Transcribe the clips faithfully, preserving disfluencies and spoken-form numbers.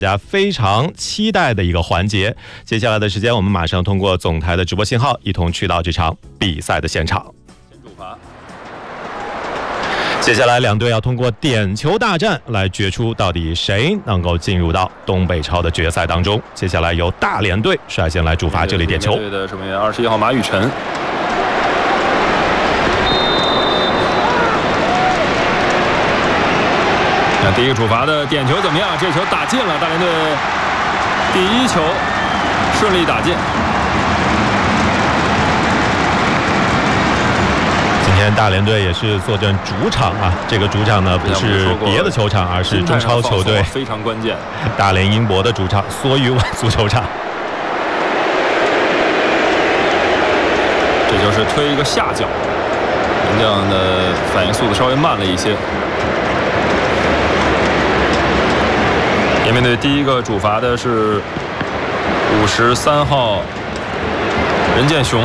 大家非常期待的一个环节。接下来的时间，我们马上通过总台的直播信号，一同去到这场比赛的现场。接下来两队要通过点球大战来决出到底谁能够进入到东北超的决赛当中。接下来由大连队率先来主罚这里点球。 对的守门员二十一号马雨辰。那第一个主罚的点球怎么样？这球打进了，大连队第一球顺利打进。 今天大连队也是坐镇主场啊，这个主场呢不是别的球场，而是中超球队非常关键大连英博的主场梭鱼湾足球场。 这就是推一个下角，门将的反应速度稍微慢了一些。延边队第一个主罚的是五十三号任建雄。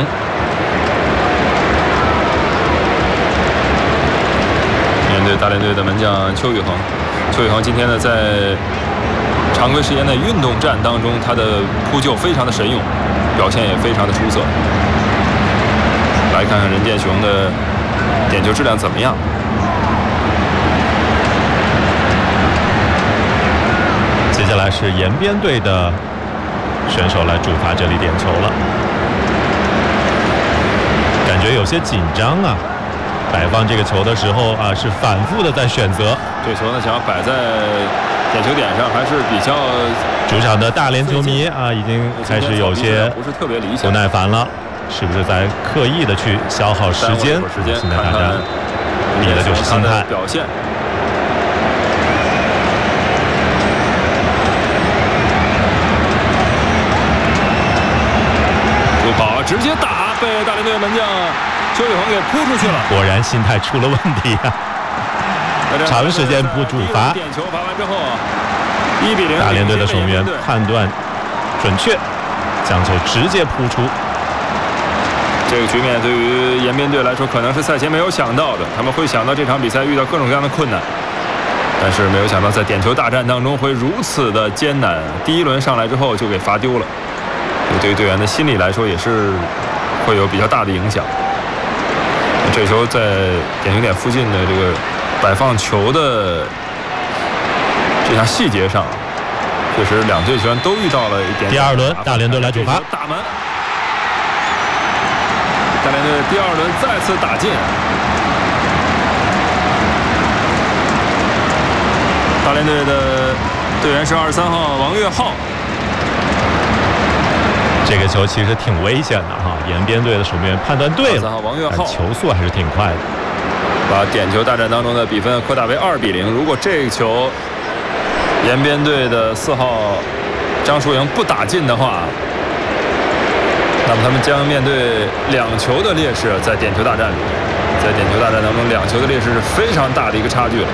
面对大连队的门将邱宇恒，邱宇恒今天呢在常规时间的运动战当中，他的扑救非常的神勇，表现也非常的出色。来看看任建雄的点球质量怎么样。 接下来是延边队的选手来主罚这里点球了，感觉有些紧张啊。摆放这个球的时候啊，是反复的在选择。 这球呢，想要摆在点球点上，还是比较。 主场的大连球迷啊，已经开始有些不是特别理想， 不耐烦了，是不是在刻意的去消耗时间？ 现在大家比的就是心态表现。主跑直接打，被大连队门将邱宇恒给扑出去了， 果然心态出了问题啊！长时间不主罚， 点球罚完之后，一比零， 大连队的守门员判断准确，将球直接扑出。 这个局面对于延边队来说，可能是赛前没有想到的，他们会想到这场比赛遇到各种各样的困难，但是没有想到在点球大战当中会如此的艰难。第一轮上来之后就给罚丢了，对于队员的心理来说也是会有比较大的影响。这球在点球点附近的这个摆放球的这项细节上，确实两队球员都遇到了一点。 第二轮大连队来主罚， 打门，大连队第二轮再次打进。大连队的队员是二十三号王岳浩。 这个球其实挺危险的哈，延边队的守门员判断对了，球速还是挺快的， 把点球大战当中的比分扩大为二比零。如果这个球延边队的四号张淑莹不打进的话，那么他们将面对两球的劣势。在点球大战里，在点球大战当中，两球的劣势是非常大的一个差距了。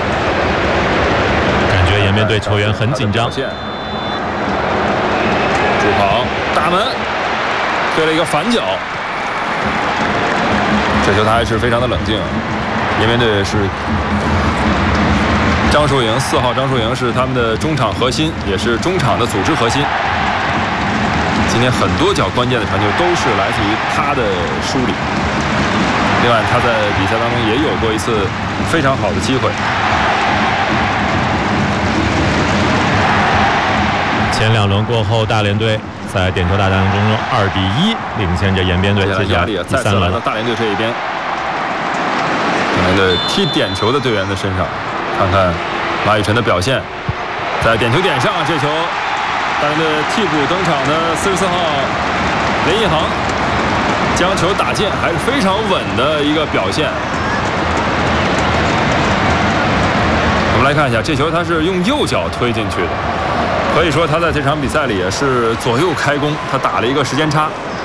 感觉延边队球员很紧张。 主跑打门，推了一个反脚。这球他还是非常的冷静。延边队是张淑莹，四号张淑莹是他们的中场核心，也是中场的组织核心。今天很多脚关键的传球都是来自于他的梳理。另外，他在比赛当中也有过一次非常好的机会。 前两轮过后，大连队在点球大战当中二比一领先着延边队。 接下来第三轮到大连队这一边，大连队踢点球的队员的身上，看看马雨辰的表现。在点球点上，这球大连队替补登场的四十四号林奕航将球打进，还是非常稳的一个表现。我们来看一下，这球他是用右脚推进去的。可以说他在这场比赛里也是左右开弓，他打了一个时间差。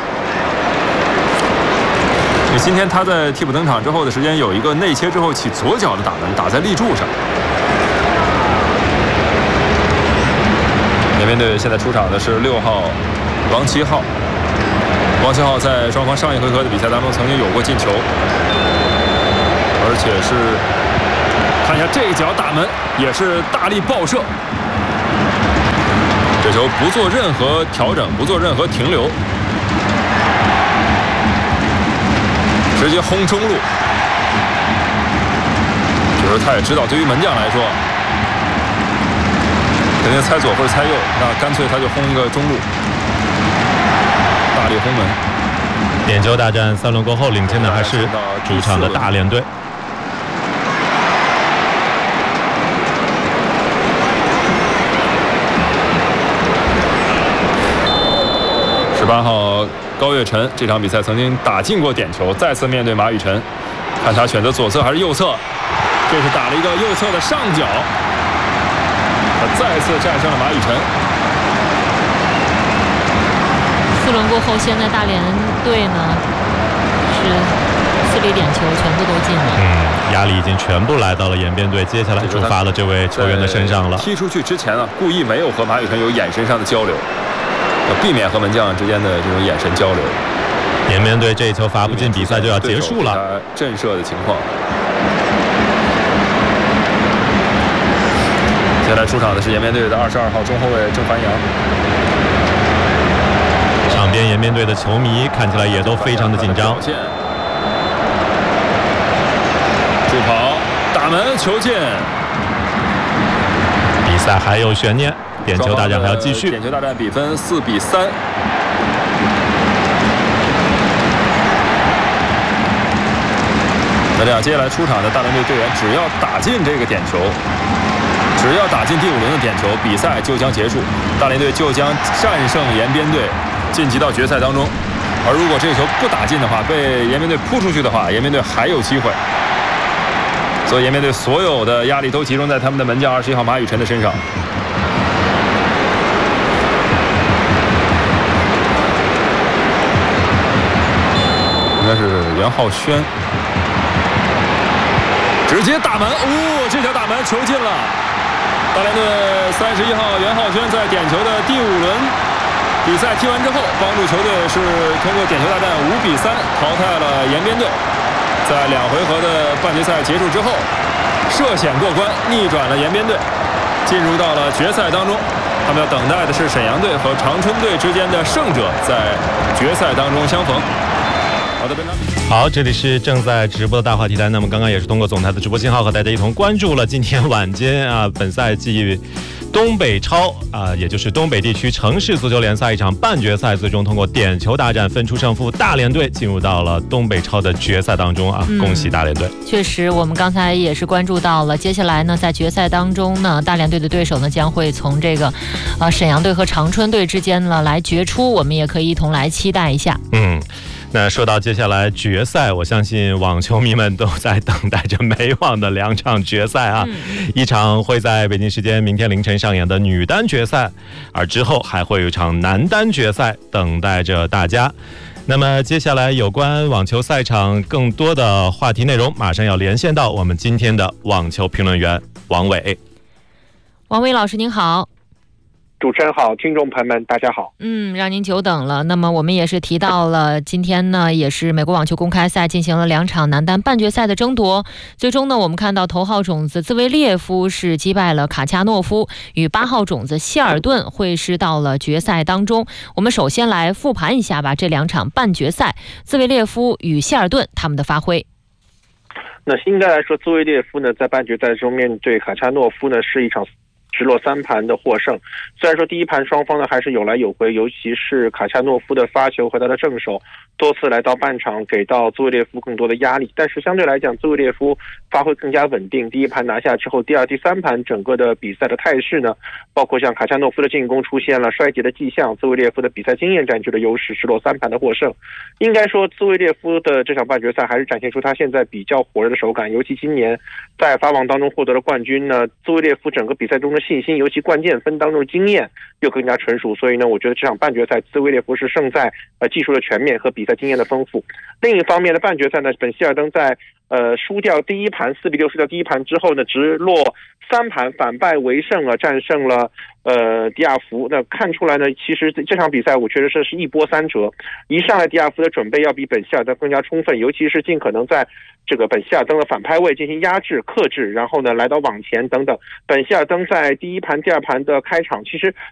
因为今天他在替补登场之后的时间有一个内切之后起左脚的打门，打在立柱上。延边队现在出场的是六号王齐浩，王齐浩在双方上一回合的比赛当中曾经有过进球，而且是看一下这一脚打门也是大力爆射。 这球不做任何调整，不做任何停留，直接轰中路。就是他也知道，对于门将来说，肯定猜左或者猜右，那干脆他就轰一个中路，大力轰门。 点球大战三轮过后，领先的还是主场的大连队。 十八号高岳晨这场比赛曾经打进过点球，再次面对马宇晨，看他选择左侧还是右侧。这是打了一个右侧的上角，他再次战胜了马宇晨。 四轮过后，现在大连队呢是四粒点球全部都进了。 嗯，压力已经全部来到了延边队，接下来出发了这位球员的身上了。 踢出去之前啊，故意没有和马宇晨有眼神上的交流，要避免和门将之间的这种眼神交流。 延边队这一球罚不进，比赛就要结束了。 震慑的情况。接下来出场的是延边队的二十二号中后卫郑凡阳。 场边延边队的球迷看起来也都非常的紧张。 助跑，打门，球进。 比赛还有悬念，点球大战还要继续。 点球大战比分四比三。那这样，接下来出场的大连队队员只要打进这个点球。只要打进第五轮的点球，比赛就将结束，大连队就将战胜延边队，晋级到决赛当中。而如果这个球不打进的话，被延边队扑出去的话，延边队还有机会。所以延边队所有的压力都集中在他们的门将二十一号马宇晨的身上。应该是袁浩轩，直接打门，哦，这条打门球进了。大连队三十一号袁浩轩在点球的第五轮比赛踢完之后，帮助球队是通过点球大战五比三淘汰了延边队。在两回合的半决赛结束之后，涉险过关，逆转了延边队，进入到了决赛当中。他们要等待的是沈阳队和长春队之间的胜者在决赛当中相逢。好的，本场好，这里是正在直播的大话题坛。那么刚刚也是通过总台的直播信号和大家一同关注了今天晚间啊本赛季东北超啊，也就是东北地区城市足球联赛一场半决赛，最终通过点球大战分出胜负，大连队进入到了东北超的决赛当中啊，嗯、恭喜大连队！ 确实，我们刚才也是关注到了，接下来呢，在决赛当中呢，大连队的对手呢将会从这个呃沈阳队和长春队之间呢来决出，我们也可以一同来期待一下。 嗯。那说到接下来决赛，我相信网球迷们都在等待着美网的两场决赛啊，嗯、一场会在北京时间明天凌晨上演的女单决赛，而之后还会有一场男单决赛等待着大家。那么接下来有关网球赛场更多的话题内容，马上要连线到我们今天的网球评论员王伟。 王伟老师您好。 主持人好，听众朋友们大家好。 嗯，让您久等了。那么我们也是提到了，今天呢也是美国网球公开赛进行了两场男单半决赛的争夺，最终呢我们看到头号种子兹维列夫是击败了卡恰诺夫，与八号种子谢尔顿会师到了决赛当中。我们首先来复盘一下吧，这两场半决赛兹维列夫与谢尔顿他们的发挥。 那应该来说，兹维列夫呢在半决赛中面对卡恰诺夫呢是一场直落三盘的获胜。虽然说第一盘双方呢还是有来有回，尤其是卡恰诺夫的发球和他的正手多次来到半场给到兹维列夫更多的压力，但是相对来讲兹维列夫发挥更加稳定。第一盘拿下之后，第二第三盘整个的比赛的态势呢，包括像卡恰诺夫的进攻出现了衰竭的迹象，兹维列夫的比赛经验占据了优势，直落三盘的获胜。应该说兹维列夫的这场半决赛还是展现出他现在比较火热的手感，尤其今年在法网当中获得了冠军呢，兹维列夫整个比赛中的信心，尤其关键分当中的经验又更加成熟，所以呢我觉得这场半决赛兹维列夫是胜在呃技术的全面和比赛经验的丰富。另一方面的半决赛呢，本希尔登在呃输掉第一盘四比六输掉第一盘之后呢，直落三盘反败为胜了，战胜了呃迪亚福。那看出来呢，其实这场比赛我觉得是是一波三折，一上来迪亚福的准备要比本希尔登更加充分，尤其是尽可能在这个本希尔登的反拍位进行压制克制，然后呢来到网前等等。本希尔登在第一盘第二盘的开场其实